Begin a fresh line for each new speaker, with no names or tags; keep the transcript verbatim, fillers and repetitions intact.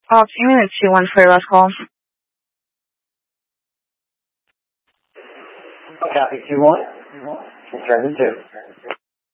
Oh, two minutes to one for your last call.
Copy two one. Return to two.